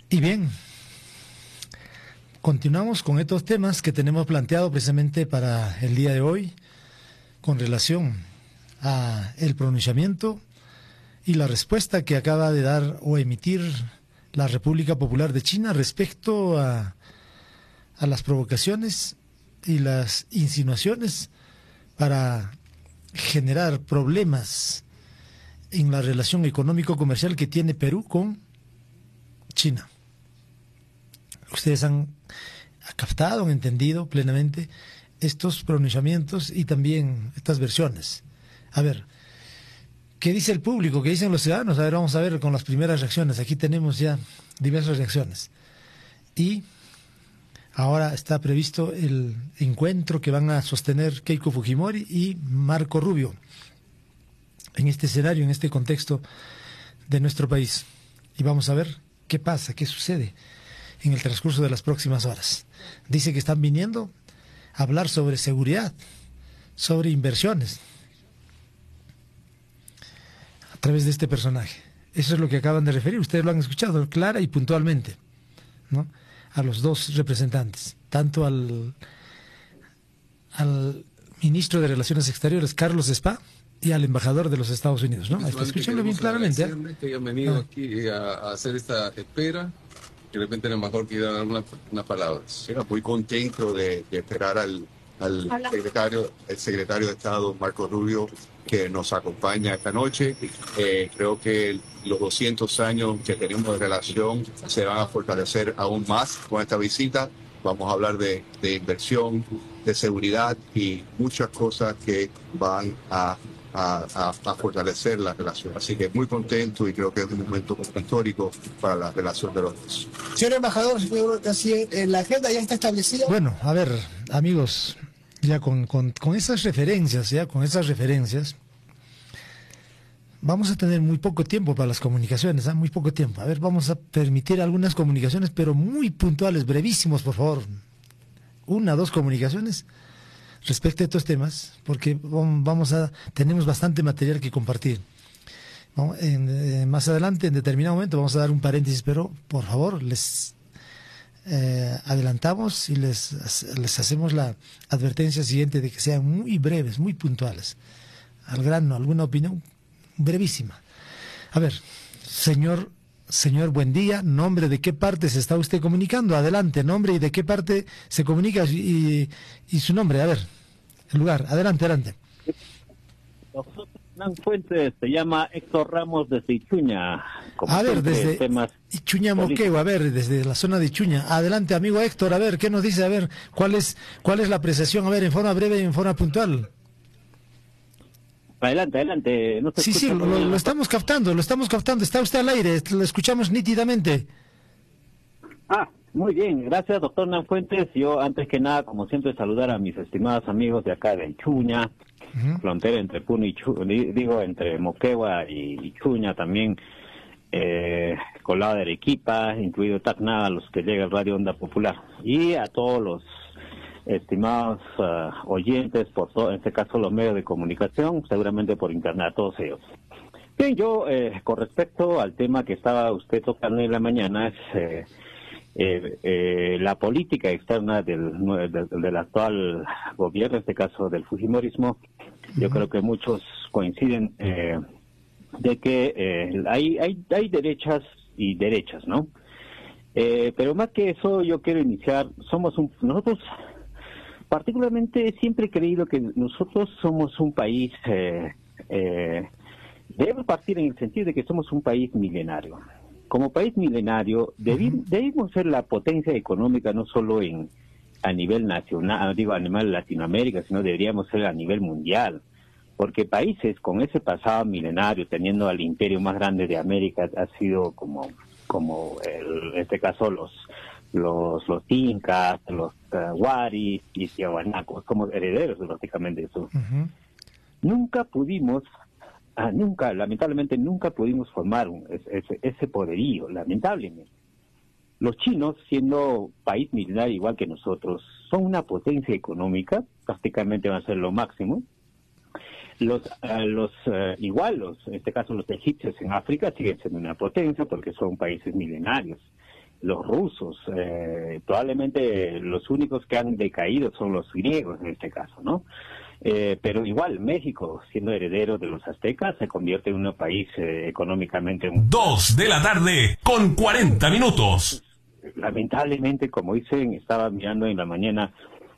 Y bien, continuamos con estos temas que tenemos planteado precisamente para el día de hoy con relación a el pronunciamiento y la respuesta que acaba de dar o emitir la República Popular de China respecto a las provocaciones y las insinuaciones para generar problemas en la relación económico-comercial que tiene Perú con China. Ustedes han captado, han entendido plenamente estos pronunciamientos y también estas versiones. A ver, ¿qué dice el público? ¿Qué dicen los ciudadanos? A ver, vamos a ver con las primeras reacciones. Aquí tenemos ya diversas reacciones. Y ahora está previsto el encuentro que van a sostener Keiko Fujimori y Marco Rubio en este escenario, en este contexto de nuestro país. Y vamos a ver qué pasa, qué sucede en el transcurso de las próximas horas. Dice que están viniendo a hablar sobre seguridad, sobre inversiones, a través de este personaje. Eso es lo que acaban de referir. Ustedes lo han escuchado clara y puntualmente, ¿no? A los dos representantes, tanto al ministro de Relaciones Exteriores, Carlos Spa, y al embajador de los Estados Unidos, ¿no? Escúchenlo bien claramente. Que hayan venido aquí a hacer esta espera. De repente el embajador quiere dar unas palabras. Sí, muy contento de esperar al secretario de Estado, Marco Rubio, que nos acompaña esta noche. Creo que los 200 años que tenemos de relación se van a fortalecer aún más con esta visita. Vamos a hablar de inversión, de seguridad y muchas cosas que van a fortalecer la relación. Así que muy contento y creo que es un momento histórico para la relación de los dos. Señor embajador, la agenda ya está establecida. Bueno, a ver, amigos, ya con esas referencias, vamos a tener muy poco tiempo para las comunicaciones, muy poco tiempo. A ver, vamos a permitir algunas comunicaciones, pero muy puntuales, brevísimos, por favor. 1 o 2 comunicaciones respecto a estos temas, porque tenemos bastante material que compartir. Más adelante, en determinado momento, vamos a dar un paréntesis, pero por favor, les adelantamos y les hacemos la advertencia siguiente de que sean muy breves, muy puntuales, al grano, alguna opinión brevísima. A ver, señor, buen día. ¿Nombre de qué parte se está usted comunicando? Adelante, nombre y de qué parte se comunica y su nombre. A ver, el lugar. Adelante. Doctor Hernán Fuentes, se llama Héctor Ramos desde Ichuña. A ver, desde Ichuña Moquegua, a ver, desde la zona de Ichuña. Adelante, amigo Héctor, a ver, ¿qué nos dice? A ver, ¿cuál es la apreciación? A ver, en forma breve y en forma puntual. Adelante. No sí, lo estamos captando. Está usted al aire, lo escuchamos nítidamente. Muy bien, gracias, doctor Hernán Fuentes. Yo, antes que nada, como siempre, saludar a mis estimados amigos de acá de Ichuña, frontera entre Puno y entre Moquegua y Ichuña, también Colado de Arequipa, incluido Tacna, a los que llega el Radio Onda Popular, y a todos los estimados oyentes, por todo, en este caso los medios de comunicación, seguramente por internet, todos ellos. Bien, yo, con respecto al tema que estaba usted tocando en la mañana, es la política externa del actual gobierno, en este caso del fujimorismo. Yo creo que muchos coinciden de que hay derechas y derechas, ¿no? Pero más que eso, yo quiero iniciar, nosotros particularmente siempre he creído que nosotros somos un país, debemos partir en el sentido de que somos un país milenario. Como país milenario, debemos ser la potencia económica no solo a nivel nacional, a nivel Latinoamérica, sino deberíamos ser a nivel mundial. Porque países con ese pasado milenario, teniendo al imperio más grande de América, ha sido como en este caso los incas, los huaris y tiahuanacos, como herederos prácticamente de eso. Lamentablemente nunca pudimos formar ese poderío, lamentablemente. Los chinos, siendo país militar igual que nosotros, son una potencia económica, prácticamente van a ser lo máximo. En este caso los egipcios en África siguen siendo una potencia porque son países milenarios. los rusos. Probablemente los únicos que han decaído son los griegos en este caso, ¿no? Pero igual México, siendo heredero de los aztecas, se convierte en un país económicamente... 2 de la tarde con 40 minutos. Lamentablemente, como dicen, estaba mirando en la mañana,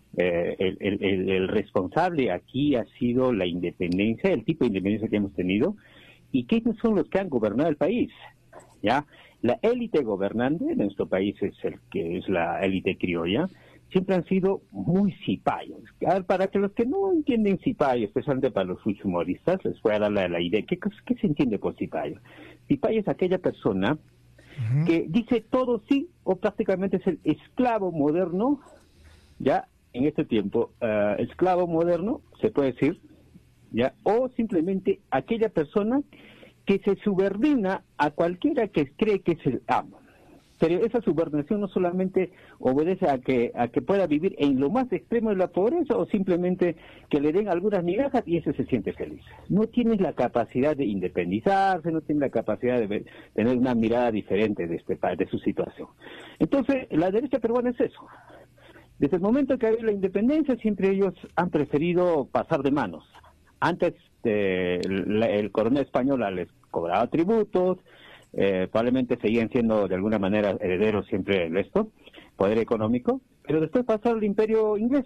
el responsable aquí ha sido la independencia, el tipo de independencia que hemos tenido, y quiénes son los que han gobernado el país, ¿ya? La élite gobernante de nuestro país es la élite criolla, siempre han sido muy cipayos. Para que los que no entienden cipayo, especialmente para los humoristas, les voy a dar la idea. ¿Qué se entiende por cipayo? Cipayo es aquella persona que dice todo sí, o prácticamente es el esclavo moderno, ya en este tiempo, esclavo moderno, se puede decir, ya, o simplemente aquella persona que se subordina a cualquiera que cree que es el amo. Pero esa subordinación no solamente obedece a que pueda vivir en lo más extremo de la pobreza, o simplemente que le den algunas migajas y ese se siente feliz. No tiene la capacidad de independizarse, no tiene la capacidad de tener una mirada diferente de su situación. Entonces, la derecha peruana es eso. Desde el momento que ha habido la independencia, siempre ellos han preferido pasar de manos. Antes, el coronel español les cobraba tributos, probablemente seguían siendo de alguna manera herederos siempre de esto, poder económico, pero después pasó el imperio inglés.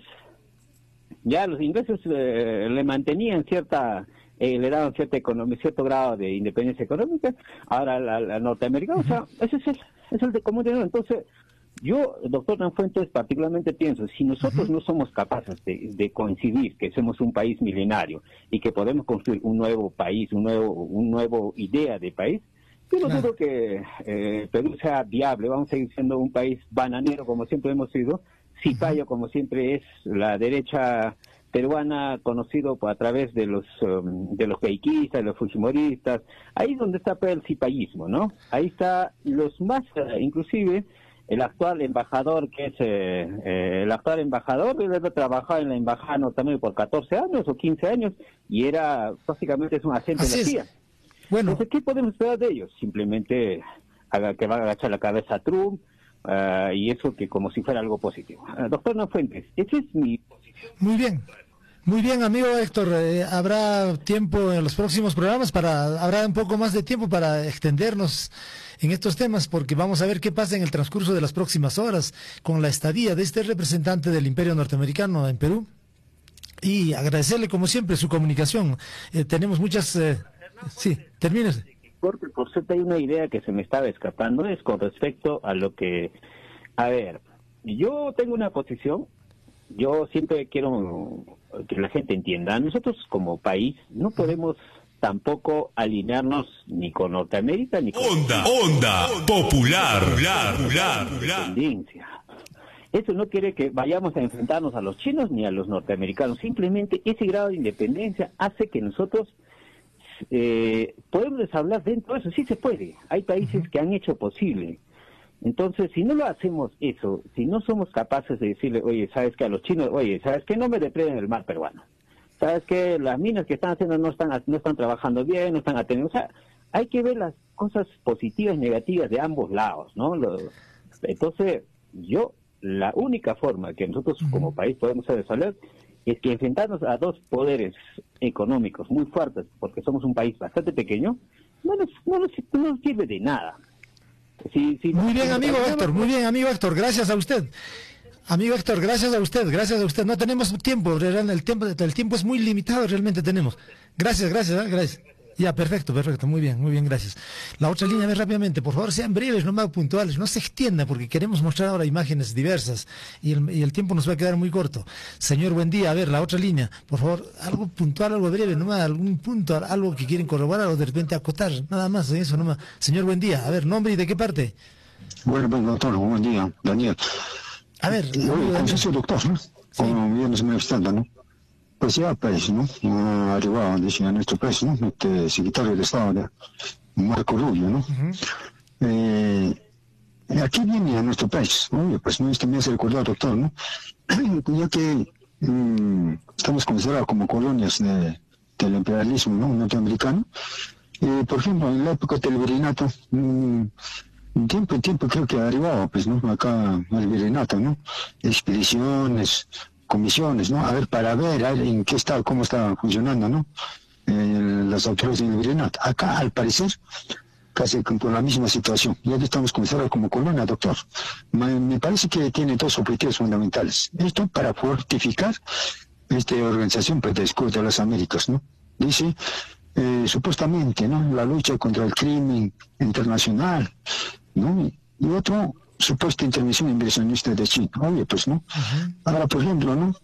Ya los ingleses le mantenían le daban cierto grado de independencia económica. Ahora la norteamericana, o sea, ese es el de común de. Entonces, yo, doctor Danfuentes, particularmente pienso, si nosotros no somos capaces de coincidir que somos un país milenario y que podemos construir un nuevo país, un nuevo idea de país, yo no dudo que Perú sea viable. Vamos a seguir siendo un país bananero como siempre hemos sido, cipayo como siempre es la derecha peruana, conocido a través de los peiquistas, de los fujimoristas. Ahí es donde está el cipayismo, ¿no? Ahí está los más, inclusive el actual embajador, que es el actual embajador, él ha trabajado en la embajada norteamericana por 14 años o 15 años y era básicamente es un agente de la CIA. Bueno. Entonces, ¿qué podemos esperar de ellos? Simplemente que va a agachar la cabeza a Trump y eso que como si fuera algo positivo. Doctor Danfuentes, esa es mi posición. Muy bien, amigo Héctor. Habrá tiempo en los próximos programas habrá un poco más de tiempo para extendernos en estos temas, porque vamos a ver qué pasa en el transcurso de las próximas horas con la estadía de este representante del Imperio Norteamericano en Perú. Y agradecerle, como siempre, su comunicación. Tenemos muchas... sí, termínese. Porque por cierto hay una idea que se me estaba escapando, es con respecto a lo que... A ver, yo tengo una posición, yo siempre quiero que la gente entienda, nosotros como país no podemos tampoco alinearnos ni con Norteamérica ni con... Onda popular. Independencia. Eso no quiere que vayamos a enfrentarnos a los chinos ni a los norteamericanos, simplemente ese grado de independencia hace que nosotros podemos hablar dentro de eso, sí se puede, hay países que han hecho posible. Entonces, si no lo hacemos eso, si no somos capaces de decirle, oye, ¿sabes qué? A los chinos, oye, ¿sabes qué? No me depreden el mar peruano. ¿Sabes qué? Las minas que están haciendo no están trabajando bien, no están atendiendo. O sea, hay que ver las cosas positivas y negativas de ambos lados, ¿no? Entonces, la única forma que nosotros como país podemos desarrollar es que enfrentarnos a dos poderes económicos muy fuertes, porque somos un país bastante pequeño, no nos sirve de nada. Muy bien, amigo Héctor, gracias a usted. Amigo Héctor, gracias a usted. No tenemos tiempo, el tiempo es muy limitado, realmente tenemos. Gracias. Ya, perfecto, muy bien, gracias. La otra línea, a ver rápidamente, por favor, sean breves, no más puntuales, no se extienda, porque queremos mostrar ahora imágenes diversas y el tiempo nos va a quedar muy corto. Señor, buen día, a ver, la otra línea, por favor, algo puntual, algo breve, nomás, algún punto, algo que quieren corroborar o de repente acotar, nada más, eso nomás. Señor, buen día, a ver, nombre y de qué parte. Bueno, doctor, buen día, Daniel. A ver, confieso, doctor, ¿no? Como bien se me extienda, ¿no? Pues ya, pues, ¿no? Ha arribado, dice, a nuestro país, ¿no? Este secretario de Estado, Marco Rubio, ¿no? Aquí viene a nuestro país, ¿no? Pues no es que me hace recordar, doctor, ¿no? Ya que estamos considerados como colonias del imperialismo, ¿no? Norteamericano. Por ejemplo, en la época del virreinato, En tiempo creo que arribaba, pues, ¿no? Acá al virreinato, ¿no? Expediciones, comisiones, ¿no? A ver, para ver en qué estado, cómo está funcionando, ¿no? Las autoridades del virreinato. Acá, al parecer, casi con la misma situación. Ya estamos comenzando como colonia, doctor. Me parece que tiene dos objetivos fundamentales. Esto para fortificar esta organización pues, de Escudo de las Américas, ¿no? Dice, supuestamente, ¿no? La lucha contra el crimen internacional, ¿no? Y otro, supuesta intervención inversionista de China. Oye, pues, ¿no? Ahora, por ejemplo, ¿no?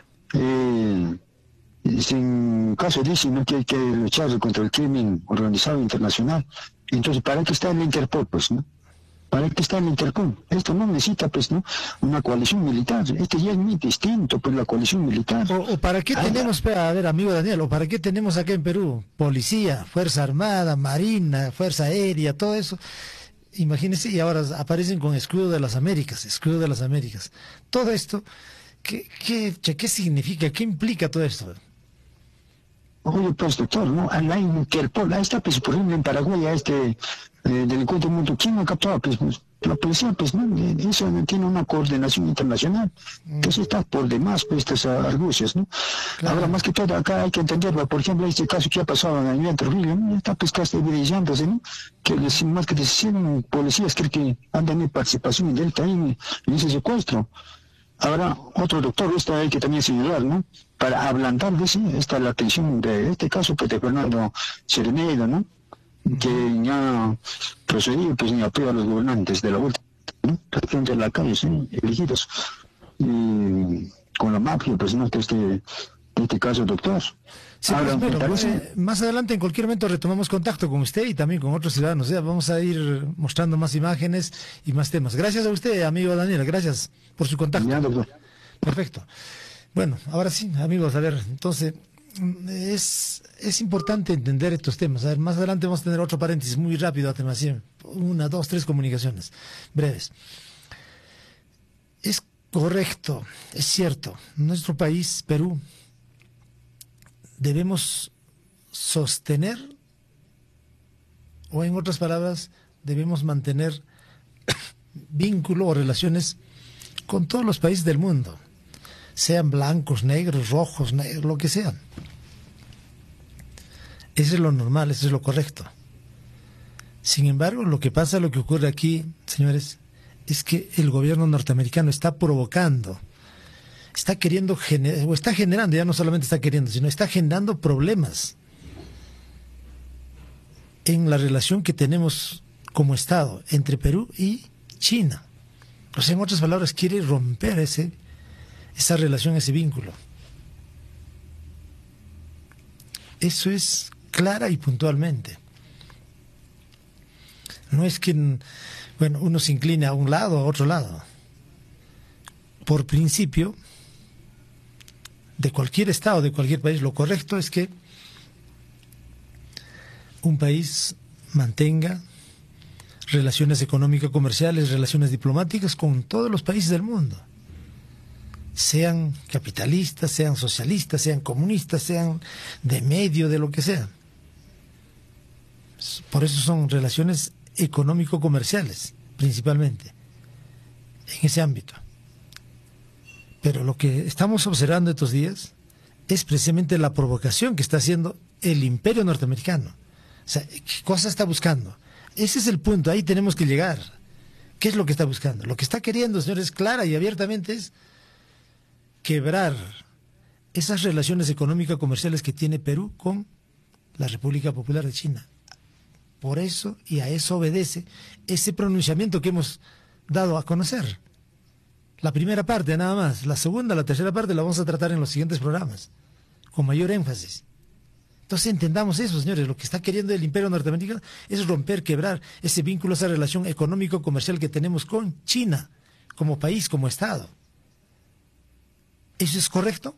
En caso dice, ¿no? Que hay que luchar contra el crimen organizado internacional. Entonces, ¿para qué está el Interpol, pues, no? ¿Para qué está el Interpol? Esto no necesita, pues, ¿no? Una coalición militar. Este ya es muy distinto, pues, la coalición militar. ¿O para qué tenemos, a ver, amigo Daniel, o para qué tenemos acá en Perú policía, Fuerza Armada, Marina, Fuerza Aérea, todo eso? Imagínense, y ahora aparecen con Escudo de las Américas, Escudo de las Américas. Todo esto, ¿qué significa? ¿Qué implica todo esto? Oye, pues, doctor, ¿no? A la Interpol, ahí está, pues, por ejemplo, en Paraguay, a este delincuente mundo chino captado, pues, la policía, pues, ¿no? Eso no tiene una coordinación internacional. Entonces está por demás, pues, estas argucias, ¿no? Claro. Ahora, más que todo, acá hay que entenderlo. Por ejemplo, este caso que ha pasado en el Trujillo, ¿no? Está, pues, casi evidenciándose, ¿no? Que más que 100 policías creo que han tenido participación directa ahí en ese secuestro. Ahora, otro doctor, esto hay que también señalar, ¿no? Para ablandar, la atención de este caso, pues, de Fernando Serenedo, ¿no? Que ya procedió, pues, en apoyo a los gobernantes de la vuelta, ¿no? Frente a la calle, ¿sí? Elegidos. Y con la mafia, pues, ¿no? De este caso, doctor. Sí, ahora, pues, bueno, más adelante, en cualquier momento, retomamos contacto con usted y también con otros ciudadanos. Ya vamos a ir mostrando más imágenes y más temas. Gracias a usted, amigo Daniel. Gracias por su contacto. Ya, doctor. Perfecto. Bueno, ahora sí, amigos, a ver, entonces, es importante entender estos temas. A ver, más adelante vamos a tener otro paréntesis muy rápido, afirmación. 1, 2, 3 comunicaciones breves. Es correcto, es cierto, nuestro país, Perú, debemos sostener, o en otras palabras, debemos mantener vínculo o relaciones con todos los países del mundo, sean blancos, negros, rojos, lo que sean. Eso es lo normal, eso es lo correcto. Sin embargo, lo que ocurre aquí, señores, es que el gobierno norteamericano está provocando, está queriendo o está generando, ya no solamente está queriendo, sino está generando problemas en la relación que tenemos como Estado entre Perú y China. O sea, en otras palabras, quiere romper esa relación, ese vínculo. Eso es clara y puntualmente. No es que, bueno, uno se incline a un lado o a otro lado. Por principio, de cualquier Estado, de cualquier país, lo correcto es que un país mantenga relaciones económicas, comerciales, relaciones diplomáticas con todos los países del mundo. Sean capitalistas, sean socialistas, sean comunistas, sean de medio, de lo que sea. Por eso son relaciones económico-comerciales, principalmente, en ese ámbito. Pero lo que estamos observando estos días es precisamente la provocación que está haciendo el imperio norteamericano. O sea, ¿qué cosa está buscando? Ese es el punto, ahí tenemos que llegar. ¿Qué es lo que está buscando? Lo que está queriendo, señores, clara y abiertamente es quebrar esas relaciones económico-comerciales que tiene Perú con la República Popular de China. Por eso, y a eso obedece ese pronunciamiento que hemos dado a conocer. La primera parte nada más, la segunda, la tercera parte la vamos a tratar en los siguientes programas, con mayor énfasis. Entonces entendamos eso, señores, lo que está queriendo el imperio norteamericano es romper, quebrar ese vínculo, esa relación económico-comercial que tenemos con China, como país, como Estado. ¿Eso es correcto?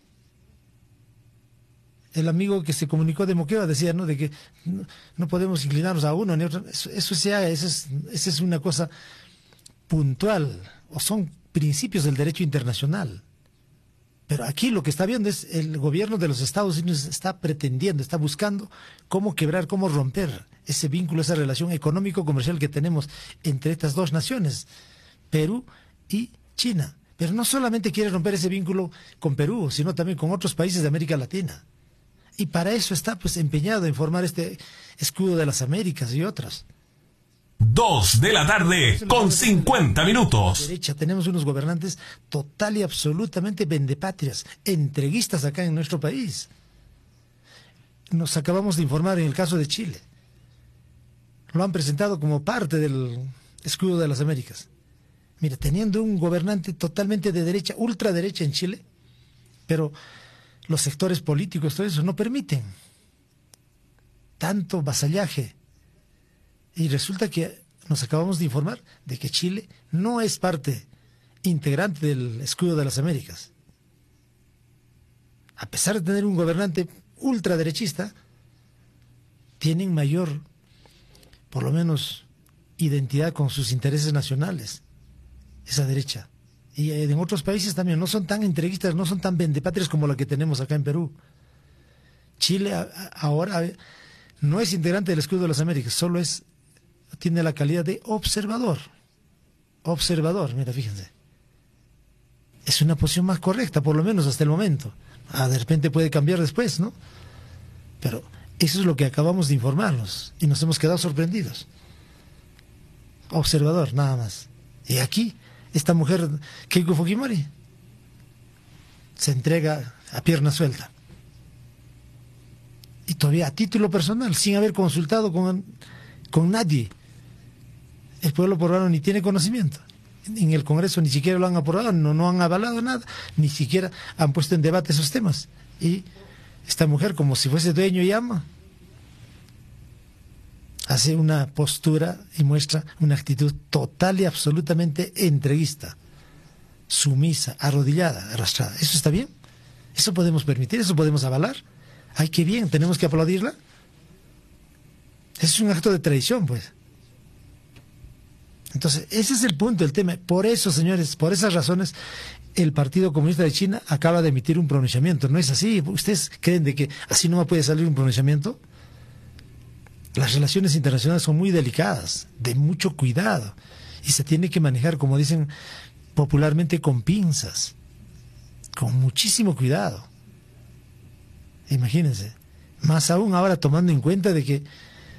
El amigo que se comunicó de Moquegua decía, ¿no?, de que no podemos inclinarnos a uno ni a otro. Eso es una cosa puntual, o son principios del derecho internacional. Pero aquí lo que está viendo es el gobierno de los Estados Unidos está pretendiendo, está buscando cómo quebrar, cómo romper ese vínculo, esa relación económico-comercial que tenemos entre estas dos naciones, Perú y China. Pero no solamente quiere romper ese vínculo con Perú, sino también con otros países de América Latina. Y para eso está pues empeñado en formar este escudo de las Américas y otras. 2 de la tarde con 50 minutos. Derecha, tenemos unos gobernantes total y absolutamente vendepatrias, entreguistas acá en nuestro país. Nos acabamos de informar en el caso de Chile. Lo han presentado como parte del escudo de las Américas. Mira, teniendo un gobernante totalmente de derecha, ultraderecha en Chile, pero los sectores políticos, todo eso, no permiten tanto vasallaje. Y resulta que nos acabamos de informar de que Chile no es parte integrante del escudo de las Américas. A pesar de tener un gobernante ultraderechista, tienen mayor, por lo menos, identidad con sus intereses nacionales, esa derecha. Y en otros países también no son tan entreguistas, no son tan vendepatrias como la que tenemos acá en Perú. Chile ahora no es integrante del escudo de las Américas, solo tiene la calidad de observador. Observador, mira, fíjense. Es una posición más correcta, por lo menos hasta el momento. De repente puede cambiar después, ¿no? Pero eso es lo que acabamos de informarnos y nos hemos quedado sorprendidos. Observador, nada más. Y aquí, esta mujer, Keiko Fujimori, se entrega a pierna suelta. Y todavía a título personal, sin haber consultado con nadie. El pueblo peruano ni tiene conocimiento. En el Congreso ni siquiera lo han aprobado, no han avalado nada, ni siquiera han puesto en debate esos temas. Y esta mujer, como si fuese dueño y ama, hace una postura y muestra una actitud total y absolutamente entreguista, sumisa, arrodillada, arrastrada. ¿Eso está bien? ¿Eso podemos permitir? ¿Eso podemos avalar? ¡Ay, qué bien! ¿Tenemos que aplaudirla? Eso es un acto de traición, pues. Entonces, ese es el punto, el tema. Por eso, señores, por esas razones, el Partido Comunista de China acaba de emitir un pronunciamiento. ¿No es así? ¿Ustedes creen de que así no puede salir un pronunciamiento? Las relaciones internacionales son muy delicadas, de mucho cuidado, y se tiene que manejar, como dicen popularmente, con pinzas, con muchísimo cuidado. Imagínense, más aún ahora tomando en cuenta de que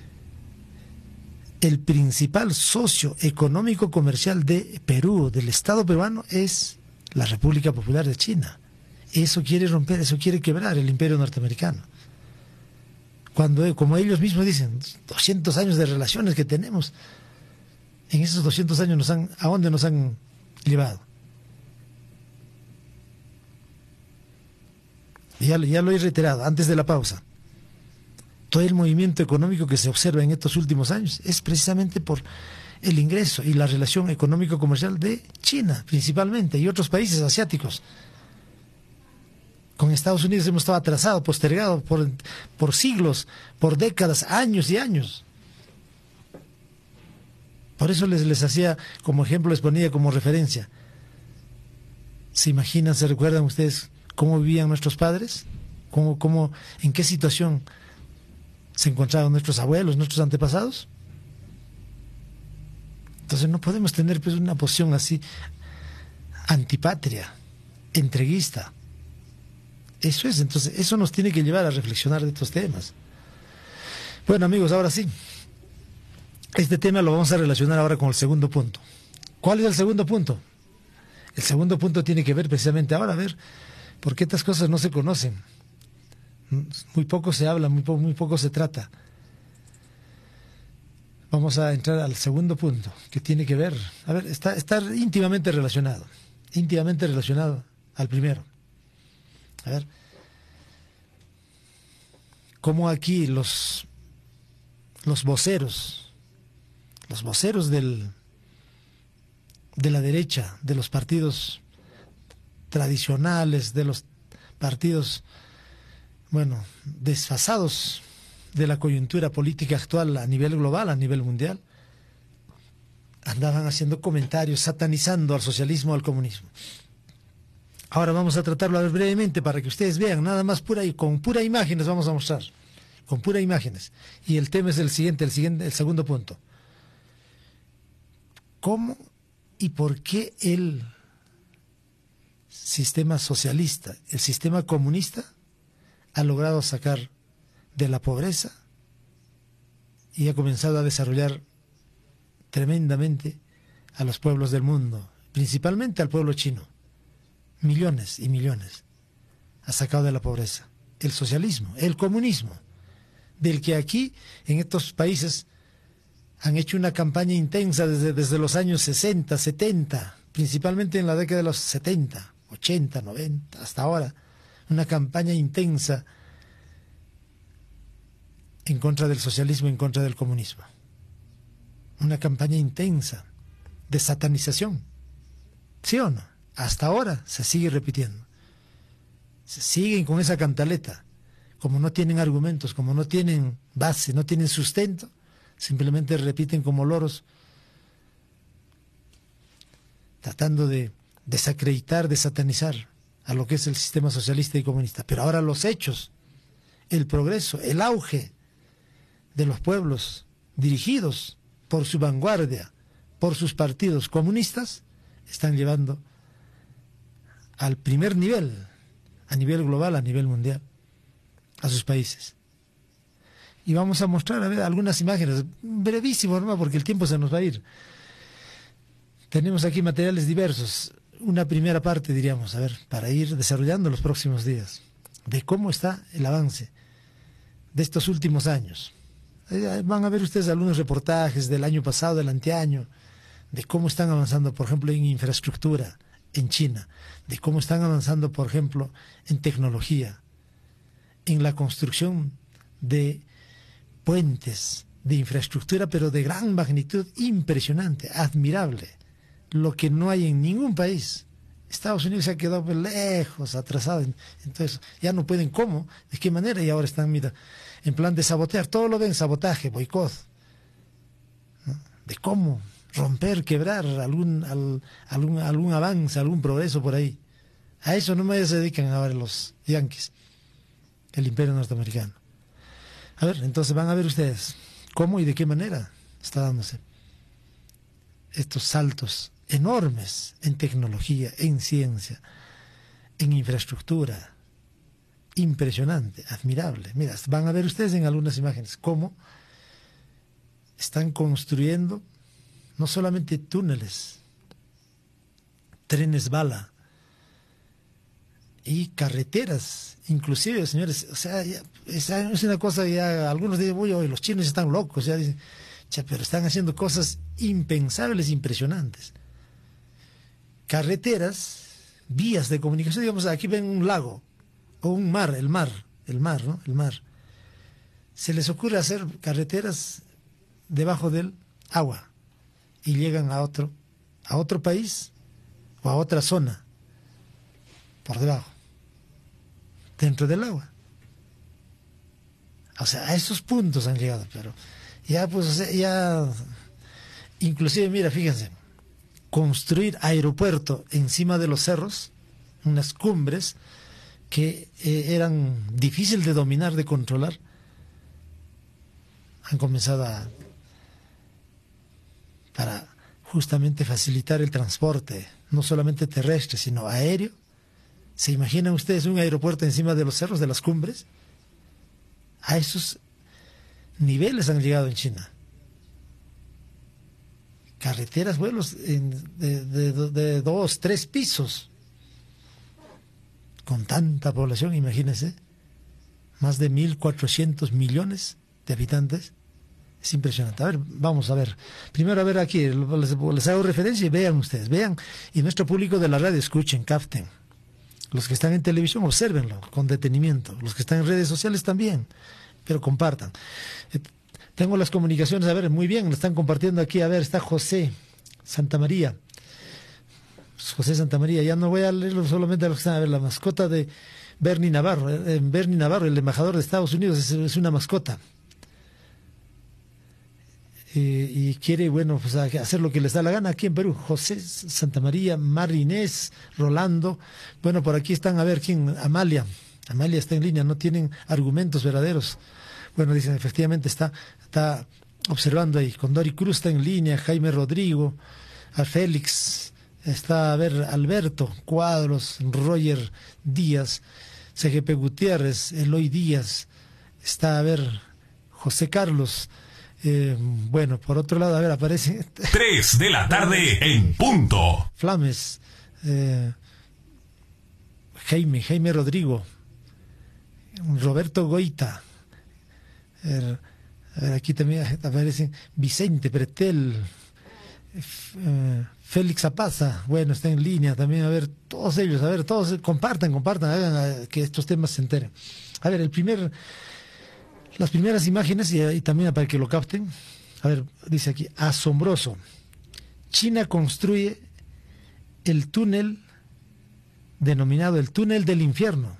el principal socio económico comercial de Perú, del Estado peruano, es la República Popular de China. Eso quiere romper, eso quiere quebrar el imperio norteamericano. Cuando, como ellos mismos dicen, 200 años de relaciones que tenemos, en esos 200 años ¿a dónde nos han llevado? Ya lo he reiterado antes de la pausa. Todo el movimiento económico que se observa en estos últimos años es precisamente por el ingreso y la relación económico-comercial de China, principalmente, y otros países asiáticos. Con Estados Unidos hemos estado atrasados, postergados por siglos, por décadas, años y años. Por eso les hacía como ejemplo, les ponía como referencia. ¿Se imaginan, se recuerdan ustedes cómo vivían nuestros padres? ¿En qué situación se encontraban nuestros abuelos, nuestros antepasados? Entonces no podemos tener pues una posición así antipatria, entreguista. Eso es, entonces eso nos tiene que llevar a reflexionar de estos temas. Bueno, amigos, ahora sí, este tema lo vamos a relacionar ahora con el segundo punto. ¿Cuál es el segundo punto? El segundo punto tiene que ver precisamente ahora, a ver, ¿por qué estas cosas no se conocen? Muy poco se habla, muy poco se trata. Vamos a entrar al segundo punto, que tiene que ver, a ver, está íntimamente relacionado al primero. A ver, cómo aquí los voceros de la derecha, de los partidos tradicionales, de los partidos, bueno, desfasados de la coyuntura política actual a nivel global, a nivel mundial, andaban haciendo comentarios, satanizando al socialismo, al comunismo. Ahora vamos a tratarlo brevemente para que ustedes vean, nada más con pura imagen les vamos a mostrar, con puras imágenes. Y el tema es el segundo punto. ¿Cómo y por qué el sistema socialista, el sistema comunista, ha logrado sacar de la pobreza y ha comenzado a desarrollar tremendamente a los pueblos del mundo, principalmente al pueblo chino? Millones y millones ha sacado de la pobreza. El socialismo, el comunismo, del que aquí, en estos países, han hecho una campaña intensa desde los años 60, 70, principalmente en la década de los 70, 80, 90, hasta ahora, una campaña intensa en contra del socialismo, en contra del comunismo. Una campaña intensa de satanización. ¿Sí o no? Hasta ahora se sigue repitiendo. Se siguen con esa cantaleta. Como no tienen argumentos, como no tienen base, no tienen sustento, simplemente repiten como loros, tratando de desacreditar, de satanizar a lo que es el sistema socialista y comunista. Pero ahora los hechos, el progreso, el auge de los pueblos dirigidos por su vanguardia, por sus partidos comunistas, están llevando al primer nivel, a nivel global, a nivel mundial, a sus países. Y vamos a mostrar, a ver, algunas imágenes, brevísimo, hermano, porque el tiempo se nos va a ir. Tenemos aquí materiales diversos, una primera parte, diríamos, a ver, para ir desarrollando los próximos días, de cómo está el avance de estos últimos años. Van a ver ustedes algunos reportajes del año pasado, del anteaño, de cómo están avanzando, por ejemplo, en infraestructura en China, de cómo están avanzando, por ejemplo, en tecnología, en la construcción de puentes, de infraestructura, pero de gran magnitud, impresionante, admirable, lo que no hay en ningún país. Estados Unidos se ha quedado lejos, atrasado, entonces ya no pueden cómo, de qué manera, y ahora están, mira, en plan de sabotear, todo lo ven sabotaje, boicot, ¿no? De cómo romper, quebrar algún avance, algún progreso por ahí. A eso no se dedican ahora los yanquis, el imperio norteamericano. A ver, entonces van a ver ustedes cómo y de qué manera está dándose estos saltos enormes en tecnología, en ciencia, en infraestructura. Impresionante, admirable. Mira, van a ver ustedes en algunas imágenes cómo están construyendo no solamente túneles, trenes bala y carreteras, inclusive, señores, o sea, es una cosa ya, algunos dicen, uy, los chinos están locos, ya dicen, pero están haciendo cosas impensables, impresionantes. Carreteras, vías de comunicación, digamos, aquí ven un lago o un mar, el mar, ¿no? El mar. Se les ocurre hacer carreteras debajo del agua y llegan a otro país o a otra zona por debajo, dentro del agua. O sea, a esos puntos han llegado, pero ya, pues, o sea, ya, inclusive, mira, fíjense, construir aeropuerto encima de los cerros, unas cumbres que eran difíciles de dominar, de controlar, han comenzado para justamente facilitar el transporte, no solamente terrestre, sino aéreo. ¿Se imaginan ustedes un aeropuerto encima de los cerros, de las cumbres? A esos niveles han llegado en China. Carreteras, vuelos de 2, 3 pisos. Con tanta población, imagínense, más de 1.400 millones de habitantes. Es impresionante. A ver, vamos a ver. Primero, a ver aquí, les hago referencia y vean ustedes, vean, y nuestro público de la radio escuchen, capten. Los que están en televisión, obsérvenlo con detenimiento. Los que están en redes sociales también, pero compartan. Tengo las comunicaciones, a ver, muy bien, lo están compartiendo aquí. A ver, está José Santamaría. José Santamaría, ya no voy a leerlo solamente a los que están. A ver, la mascota de Bernie Navarro. Bernie Navarro, el embajador de Estados Unidos, es una mascota. Y quiere, bueno, pues hacer lo que les da la gana aquí en Perú. José Santamaría, Marinés, Rolando. Bueno, por aquí están, a ver, ¿quién? Amalia está en línea, no tienen argumentos verdaderos Bueno, dicen, efectivamente está observando ahí. Condori Cruz está en línea, Jaime Rodrigo, a Félix, está a ver Alberto Cuadros, Roger Díaz, CGP Gutiérrez, Eloy Díaz, está a ver José Carlos. Bueno, por otro lado, a ver, aparece 3 de la tarde en punto. Flames, Jaime Rodrigo, Roberto Goita, a ver, aquí también aparecen Vicente Pretel, Félix Apaza, bueno, está en línea también, a ver, todos ellos, a ver, todos compartan, hagan que estos temas se enteren. A ver, las primeras imágenes, y también para que lo capten, a ver, dice aquí, asombroso. China construye el túnel denominado el túnel del infierno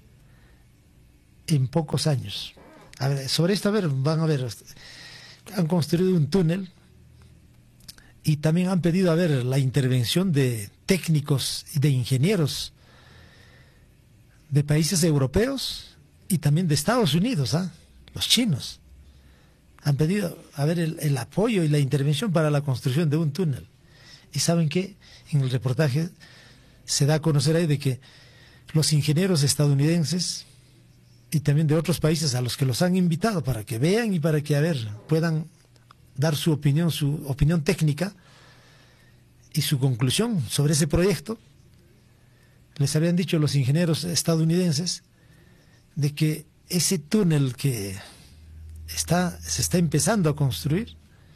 en pocos años. A ver, sobre esto, a ver, van a ver, han construido un túnel y también han pedido, a ver, la intervención de técnicos y de ingenieros de países europeos y también de Estados Unidos, los chinos. Han pedido, a ver, el apoyo y la intervención para la construcción de un túnel. Y saben que en el reportaje se da a conocer ahí de que los ingenieros estadounidenses y también de otros países a los que los han invitado para que vean y para que, a ver, puedan dar su opinión técnica y su conclusión sobre ese proyecto, les habían dicho los ingenieros estadounidenses de que ese túnel que se está empezando a construir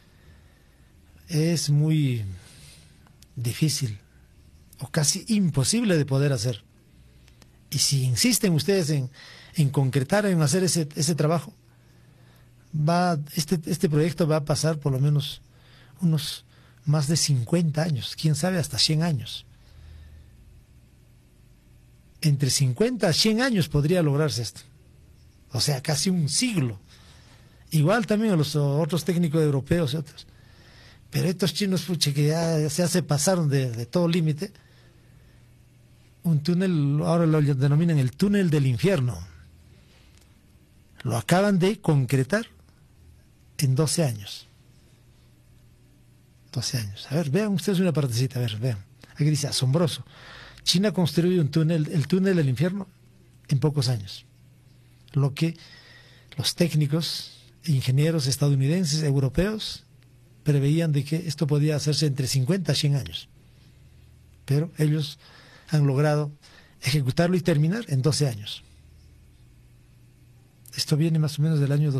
es muy difícil o casi imposible de poder hacer. Y si insisten ustedes en concretar, en hacer ese trabajo, este proyecto va a pasar por lo menos unos más de 50 años, quién sabe hasta 100 años. Entre 50 a 100 años podría lograrse esto. O sea, casi un siglo. Igual también a los otros técnicos europeos y otros. Pero estos chinos, puche, que ya se pasaron de todo límite. Un túnel, ahora lo denominan el túnel del infierno. Lo acaban de concretar en 12 años. 12 años. A ver, vean ustedes una partecita, a ver, vean. Aquí dice, asombroso. China construye un túnel, el túnel del infierno, en pocos años. Lo que los técnicos, ingenieros estadounidenses, europeos, preveían de que esto podía hacerse entre 50 a 100 años. Pero ellos han logrado ejecutarlo y terminar en 12 años. Esto viene más o menos del año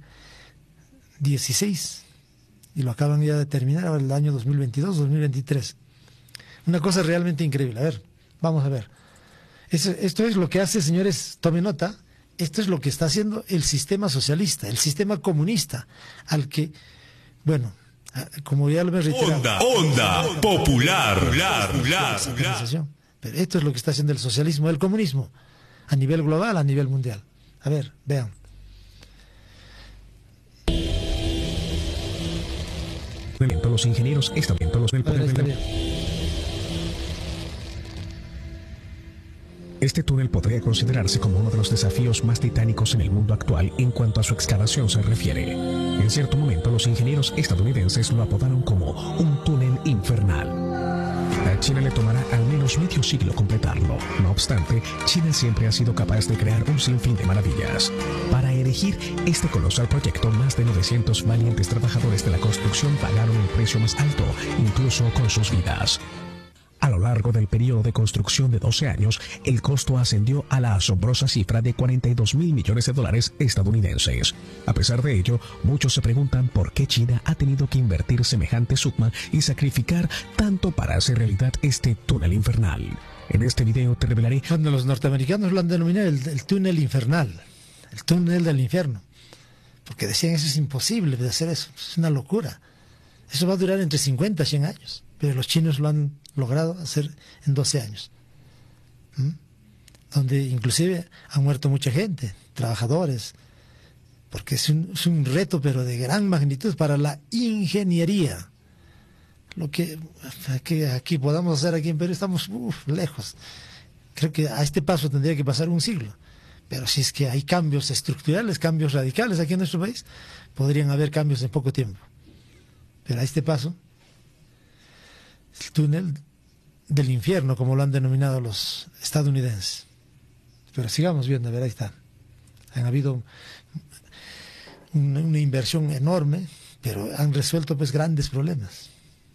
2016 y lo acaban ya de terminar ahora el año 2022, 2023. Una cosa realmente increíble. A ver, vamos a ver. Esto es lo que hace, señores, tomen nota, esto es lo que está haciendo el sistema socialista, el sistema comunista, al que, bueno, como ya lo he reiterado. Onda popular. Pero esto es lo que está haciendo el socialismo, el comunismo, a nivel global, a nivel mundial. A ver, vean. Los ingenieros estadounidenses del poder. Este túnel podría considerarse como uno de los desafíos más titánicos en el mundo actual en cuanto a su excavación se refiere. En cierto momento, los ingenieros estadounidenses lo apodaron como un túnel infernal. A China le tomará al menos medio siglo completarlo. No obstante, China siempre ha sido capaz de crear un sinfín de maravillas. Para erigir este colosal proyecto, más de 900 valientes trabajadores de la construcción pagaron el precio más alto, incluso con sus vidas. A lo largo del periodo de construcción de 12 años, el costo ascendió a la asombrosa cifra de $42.000 millones estadounidenses. A pesar de ello, muchos se preguntan por qué China ha tenido que invertir semejante suma y sacrificar tanto para hacer realidad este túnel infernal. En este video te revelaré... Cuando los norteamericanos lo han denominado el túnel infernal, el túnel del infierno, porque decían eso es imposible de hacer eso, es una locura. Eso va a durar entre 50 y 100 años, pero los chinos lo han logrado hacer en 12 años. Donde inclusive ha muerto mucha gente, trabajadores, porque es un reto, pero de gran magnitud para la ingeniería. Lo que aquí podamos hacer aquí en Perú, estamos lejos. Creo que a este paso tendría que pasar un siglo. Pero si es que hay cambios estructurales, cambios radicales aquí en nuestro país, podrían haber cambios en poco tiempo. Pero a este paso, el túnel del infierno, como lo han denominado los estadounidenses. Pero sigamos viendo, a ver, ahí está. Han habido una inversión enorme, pero han resuelto pues grandes problemas.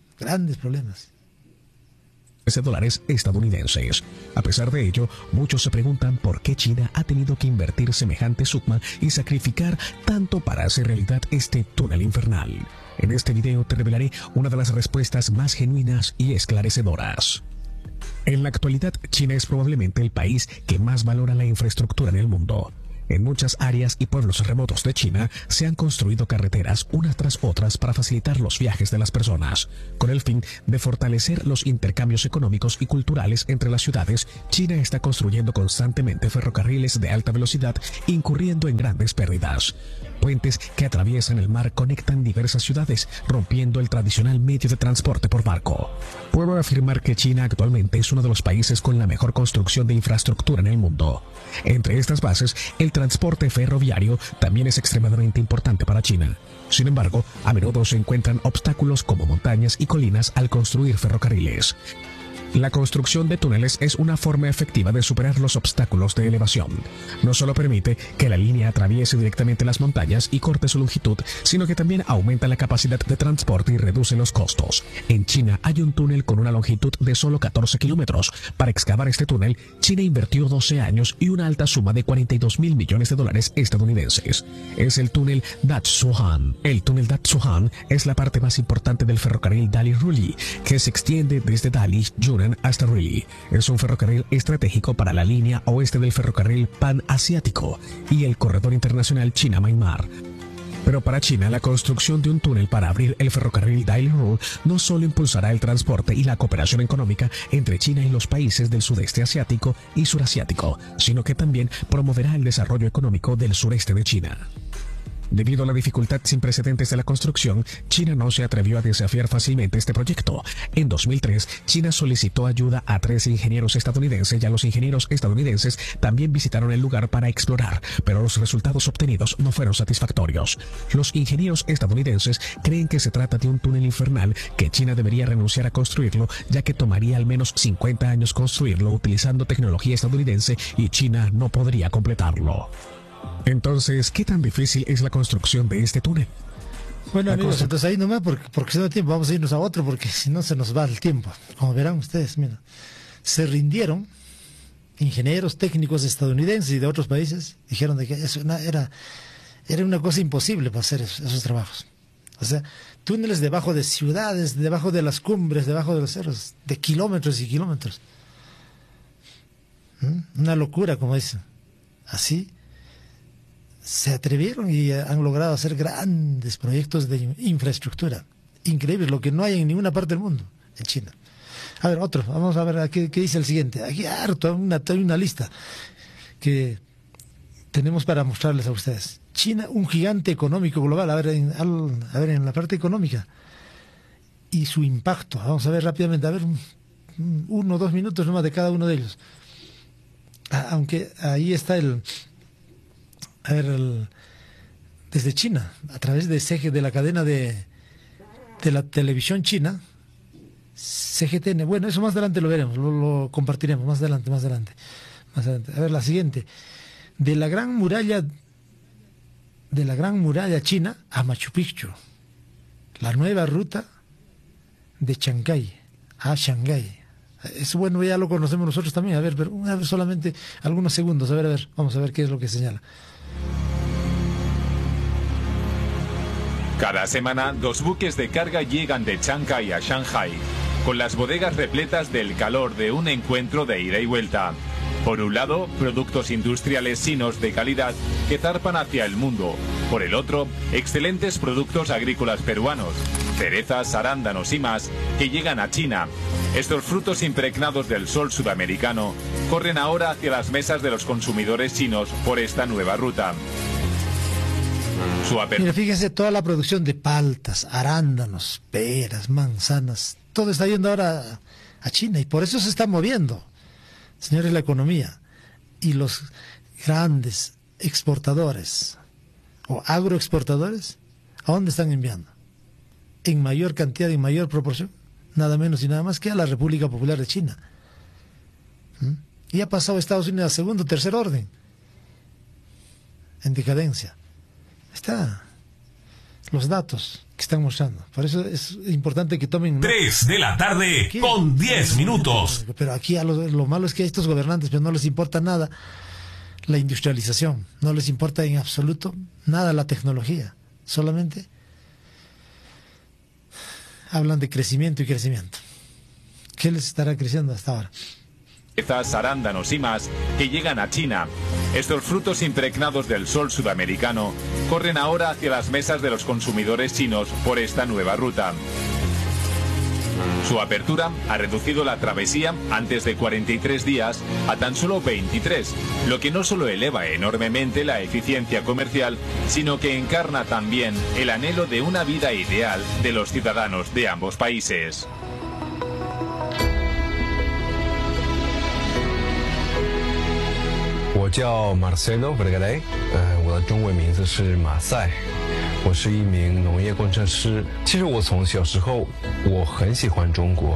$13 estadounidenses. A pesar de ello, muchos se preguntan por qué China ha tenido que invertir semejante suma y sacrificar tanto para hacer realidad este túnel infernal. En este video te revelaré una de las respuestas más genuinas y esclarecedoras. En la actualidad, China es probablemente el país que más valora la infraestructura en el mundo. En muchas áreas y pueblos remotos de China se han construido carreteras unas tras otras para facilitar los viajes de las personas. Con el fin de fortalecer los intercambios económicos y culturales entre las ciudades, China está construyendo constantemente ferrocarriles de alta velocidad, incurriendo en grandes pérdidas. Puentes que atraviesan el mar conectan diversas ciudades, rompiendo el tradicional medio de transporte por barco. Puedo afirmar que China actualmente es uno de los países con la mejor construcción de infraestructura en el mundo. Entre estas bases, el transporte ferroviario también es extremadamente importante para China. Sin embargo, a menudo se encuentran obstáculos como montañas y colinas al construir ferrocarriles. La construcción de túneles es una forma efectiva de superar los obstáculos de elevación. No solo permite que la línea atraviese directamente las montañas y corte su longitud, sino que también aumenta la capacidad de transporte y reduce los costos. En China hay un túnel con una longitud de solo 14 kilómetros. Para excavar este túnel, China invirtió 12 años y una alta suma de $42.000 millones estadounidenses. Es el túnel Dazhuang. El túnel Dazhuang es la parte más importante del ferrocarril Dali-Ruli, que se extiende desde Dali, Yunnan hasta Rili. Es un ferrocarril estratégico para la línea oeste del ferrocarril Pan-Asiático y el corredor internacional China-Myanmar. Pero para China, la construcción de un túnel para abrir el ferrocarril Dali-Ruli no solo impulsará el transporte y la cooperación económica entre China y los países del sudeste asiático y surasiático, sino que también promoverá el desarrollo económico del sureste de China. Debido a la dificultad sin precedentes de la construcción, China no se atrevió a desafiar fácilmente este proyecto. En 2003, China solicitó ayuda a 13 ingenieros estadounidenses y a los ingenieros estadounidenses también visitaron el lugar para explorar, pero los resultados obtenidos no fueron satisfactorios. Los ingenieros estadounidenses creen que se trata de un túnel infernal que China debería renunciar a construirlo, ya que tomaría al menos 50 años construirlo utilizando tecnología estadounidense y China no podría completarlo. Entonces, ¿qué tan difícil es la construcción de este túnel? Bueno, amigos, entonces ahí nomás, porque si no hay tiempo, vamos a irnos a otro, porque si no se nos va el tiempo. Como verán ustedes, mira, se rindieron ingenieros técnicos estadounidenses y de otros países, dijeron de que eso era una cosa imposible para hacer esos trabajos. O sea, túneles debajo de ciudades, debajo de las cumbres, debajo de los cerros, de kilómetros y kilómetros. Una locura, como dicen. Así se atrevieron y han logrado hacer grandes proyectos de infraestructura. Increíble, lo que no hay en ninguna parte del mundo, en China. A ver, otro, vamos a ver qué dice el siguiente. Aquí harto, hay una lista que tenemos para mostrarles a ustedes. China, un gigante económico global. A ver, en la parte económica y su impacto. Vamos a ver rápidamente, a ver 1 o 2 minutos nomás de cada uno de ellos. Aunque ahí está desde China, a través de la cadena de la televisión china, CGTN. Bueno, eso más adelante lo veremos, lo compartiremos más adelante. A ver, la siguiente. De la gran muralla china a Machu Picchu, la nueva ruta de Shanghái a Shanghái. Eso, bueno, ya lo conocemos nosotros también. A ver, pero solamente algunos segundos. A ver, vamos a ver qué es lo que señala. Cada semana, 2 buques de carga llegan de Shanghái a Shanghái, con las bodegas repletas del calor de un encuentro de ida y vuelta. Por un lado, productos industriales chinos de calidad que zarpan hacia el mundo. Por el otro, excelentes productos agrícolas peruanos, cerezas, arándanos y más, que llegan a China. Estos frutos impregnados del sol sudamericano corren ahora hacia las mesas de los consumidores chinos por esta nueva ruta. Mira, fíjense, toda la producción de paltas, arándanos, peras, manzanas, todo está yendo ahora a China y por eso se está moviendo, señores, la economía. Y los grandes exportadores o agroexportadores, ¿a dónde están enviando? En mayor cantidad y en mayor proporción, nada menos y nada más que a la República Popular de China. Y ha pasado Estados Unidos a segundo o tercer orden, en decadencia. Está los datos que están mostrando. Por eso es importante que tomen... 3 de la tarde con 10 minutos. Pero aquí lo malo es que a estos gobernantes no les importa nada la industrialización, no les importa en absoluto nada la tecnología, solamente hablan de crecimiento y crecimiento. ¿Qué les estará creciendo hasta ahora? Arándanos y más que llegan a China. Estos frutos impregnados del sol sudamericano corren ahora hacia las mesas de los consumidores chinos por esta nueva ruta. Su apertura ha reducido la travesía antes de 43 días a tan solo 23, lo que no solo eleva enormemente la eficiencia comercial, sino que encarna también el anhelo de una vida ideal de los ciudadanos de ambos países. 我叫 Marcelo Vergara， 我的中文名字是马赛，我是一名农业工程师。其实我从小时候我很喜欢中国。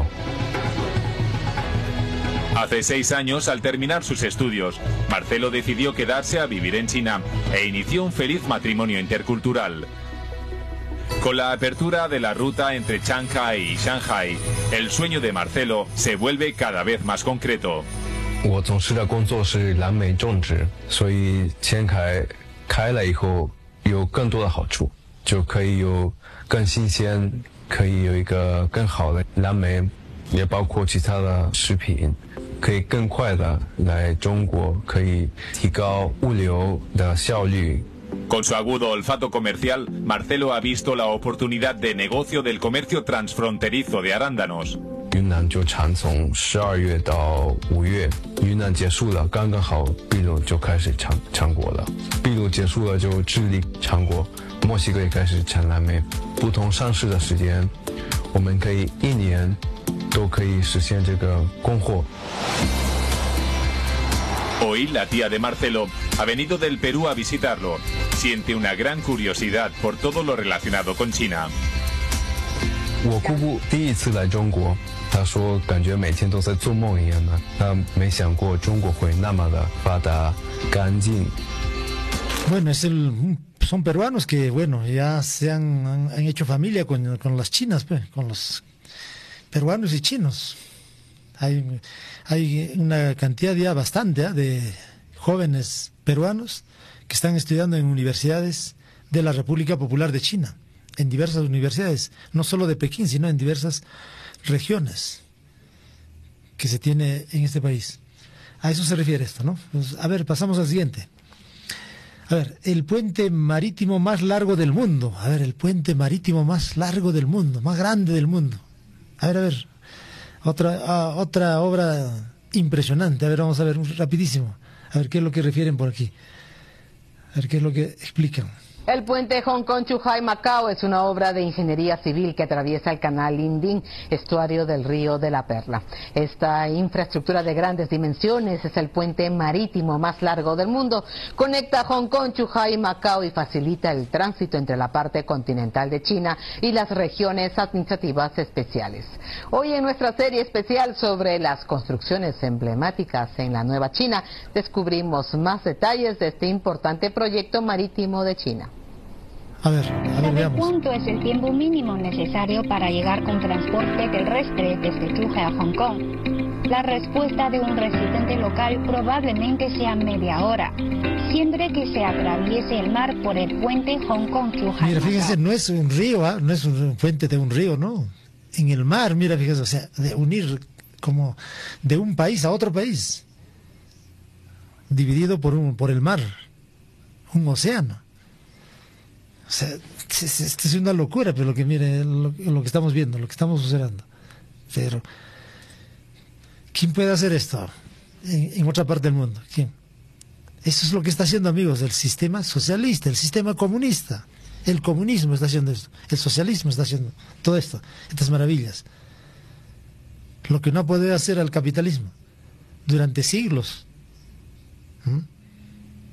Hace 6 años, al terminar sus estudios, Marcelo decidió quedarse a vivir en China e inició un feliz matrimonio intercultural. Con la apertura de la ruta entre Shanghai y Shanghai, el sueño de Marcelo se vuelve cada vez más concreto. 我从事的工作是蓝莓种植，所以签开了以后有更多的好处，就可以有更新鲜，可以有一个更好的蓝莓，也包括其他的食品，可以更快的来中国，可以提高物流的效率。 Con su agudo olfato comercial, Marcelo ha visto la oportunidad de negocio del comercio transfronterizo de arándanos. 云南就常从12月到5月，云南结束了，刚刚好秘鲁就开始产果了。秘鲁结束了就智利产果，墨西哥也开始产蓝莓。不同上市的时间，我们可以1年都可以实现这个供货。 Hoy la tía de Marcelo ha venido del Perú a visitarlo. Siente una gran curiosidad por todo lo relacionado con China. 我姑姑第一次来中国，她说感觉每天都在做梦一样的，她没想过中国会那么的发达、干净。 Bueno, son peruanos que, bueno, ya han hecho familia con las chinas, pues, con los peruanos y chinos. Hay una cantidad ya bastante de jóvenes peruanos que están estudiando en universidades de la República Popular de China, en diversas universidades, no solo de Pekín, sino en diversas regiones que se tiene en este país. A eso se refiere esto, ¿no? Pues, a ver, pasamos al siguiente. A ver, el puente marítimo más largo del mundo. A ver, el puente marítimo más largo del mundo, más grande del mundo. A ver. Otra obra impresionante. A ver, vamos a ver rapidísimo. A ver qué es lo que refieren por aquí. A ver qué es lo que explican. El puente Hong Kong-Zhuhai-Macao es una obra de ingeniería civil que atraviesa el canal Linding, estuario del río de la Perla. Esta infraestructura de grandes dimensiones es el puente marítimo más largo del mundo. Conecta Hong Kong, Zhuhai y Macao y facilita el tránsito entre la parte continental de China y las regiones administrativas especiales. Hoy en nuestra serie especial sobre las construcciones emblemáticas en la Nueva China, descubrimos más detalles de este importante proyecto marítimo de China. A ver, veamos. ¿Cuánto es el tiempo mínimo necesario para llegar con transporte terrestre desde Zhuhai a Hong Kong? La respuesta de un residente local probablemente sea media hora, siempre que se atraviese el mar por el puente Hong Kong-Zhuhai. Mira, fíjense, no es un río, no es un puente de un río, no. En el mar, mira, fíjense, o sea, de unir como de un país a otro país, dividido por el mar, un océano. O sea, esto es una locura, pero lo que mire, lo que estamos viendo, lo que estamos observando. Pero, ¿quién puede hacer esto en otra parte del mundo? ¿Quién? Eso es lo que está haciendo, amigos, el sistema socialista, el sistema comunista. El comunismo está haciendo esto, el socialismo está haciendo todo esto, estas maravillas. Lo que no puede hacer el capitalismo durante siglos.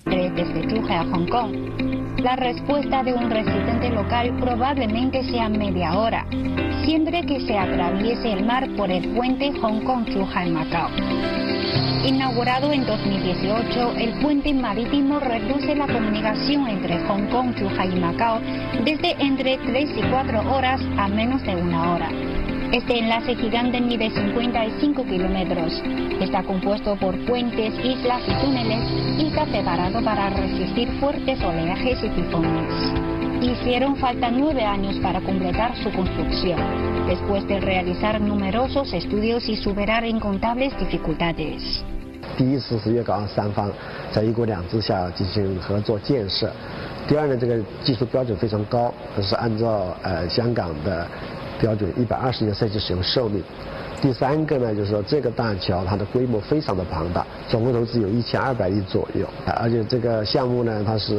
desde Zhuhai a Hong Kong. La respuesta de un residente local probablemente sea media hora, siempre que se atraviese el mar por el puente Hong Kong-Zhuhai-Macao. Inaugurado en 2018, el puente marítimo reduce la comunicación entre Hong Kong, Zhuhai y Macao desde entre 3 y 4 horas a menos de 1 hora. Este enlace gigante mide 55 kilómetros. Está compuesto por puentes, islas y túneles y está preparado para resistir fuertes oleajes y tifones. Hicieron falta 9 años para completar su construcción, después de realizar numerosos estudios y superar incontables dificultades. 第一次是粤港澳三方在一国两制下进行合作建设。第二呢，这个技术标准非常高，是按照香港的标准120年设计使用寿命。第三个呢，就是说这个大桥它的规模非常的庞大，总共投资有1200亿左右，而且这个项目呢，它是